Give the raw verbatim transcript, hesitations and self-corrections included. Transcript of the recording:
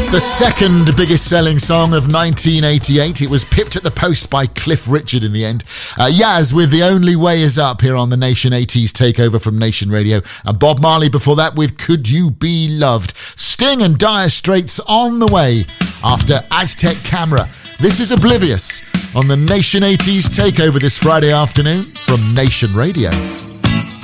The second biggest selling song of nineteen eighty-eight. It was pipped at the post by Cliff Richard in the end. Uh, Yaz with The Only Way Is Up here on the Nation eighties takeover from Nation Radio. And Bob Marley before that with Could You Be Loved. Sting and Dire Straits on the way after Aztec Camera. This is Oblivious on the Nation eighties takeover this Friday afternoon from Nation Radio.